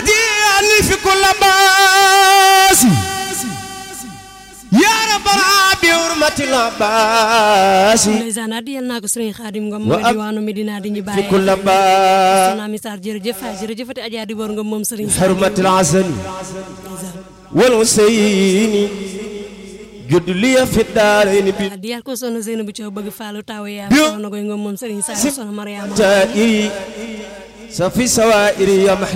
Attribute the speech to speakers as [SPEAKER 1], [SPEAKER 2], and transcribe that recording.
[SPEAKER 1] هاديني في كل باس يا ربنا بحرمة العباس
[SPEAKER 2] ndeysaan adiyal naa ko Serigne Khadim Ngom mo diwaanu Medina di ñu bàyyi
[SPEAKER 1] في كل باس
[SPEAKER 2] sona misar jërëjëfati Adja di bor ngom moom Serigne
[SPEAKER 1] حرمة العسل والحسين جد لي في الدارين
[SPEAKER 2] adiyal ko sona Zeynabou Thiaw bëgg faalu taw yaa sona goy ngom moom Serigne Sall sona Mariama
[SPEAKER 1] بتائري سفي سوائري يا